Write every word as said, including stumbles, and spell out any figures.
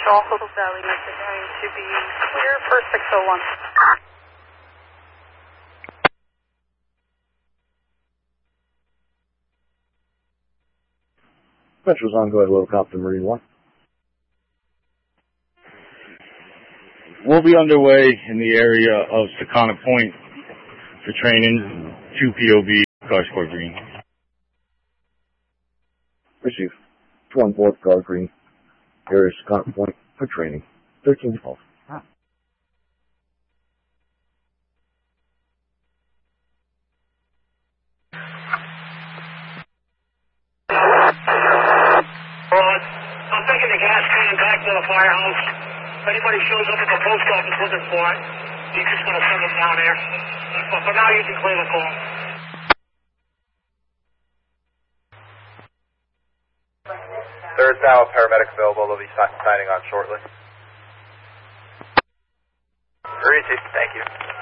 All Hope Valley necessary to be clear for six oh one. Metro's on, go ahead, low copter Marine one. We'll be underway in the area of Sakana Point for training, two P O V, Guard Squad Green. Receive. one fourth Guard Green. Area Sakana Point for training, thirteen twelve. Ah. I'm taking the gas can back to the firehouse. If anybody shows up at the post office looking for it, you're just going to send them down there. But for now, you can clear the call. Third now, paramedics available. They'll be signing on shortly. Great, thank you.